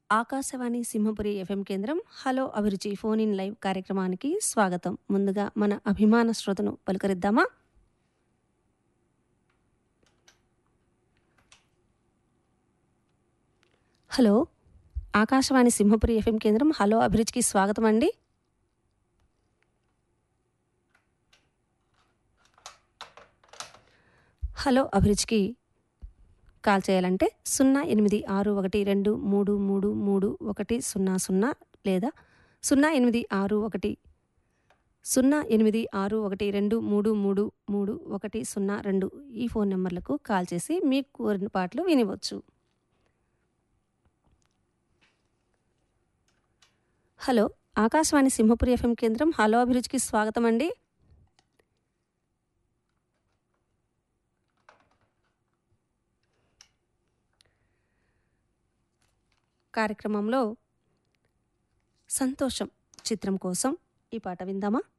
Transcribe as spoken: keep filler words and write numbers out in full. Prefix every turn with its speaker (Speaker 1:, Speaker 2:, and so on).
Speaker 1: Akashvani Simhapuri FM కేంద్రం hello అభిరుచి phone in live కార్యక్రమానికి స్వాగతం. ముందుగా మన అభిమాన శ్రోతను పలుకరిద్దామా? హలో, ఆకాశవాణి సింహపురి ఎఫ్ఎం కేంద్రం హలో అభిరుచికి స్వాగతం అండి. హలో అభిరుచికి కాల్ చేయాలంటే సున్నా ఎనిమిది ఆరు ఒకటి రెండు మూడు మూడు మూడు ఒకటి సున్నా సున్నా లేదా సున్నా ఎనిమిది ఆరు ఒకటి సున్నా ఎనిమిది ఆరు ఒకటి రెండు మూడు మూడు మూడు ఒకటి సున్నా రెండు ఈ ఫోన్ నెంబర్లకు కాల్ చేసి మీకు కోరిన పాటలు వినవచ్చు. హలో, ఆకాశవాణి సింహపురి ఎఫ్ఎం కేంద్రం హలో అభిరుచికి స్వాగతం అండి. కార్యక్రమంలో సంతోషం చిత్రం కోసం ఈ పాట విందామా?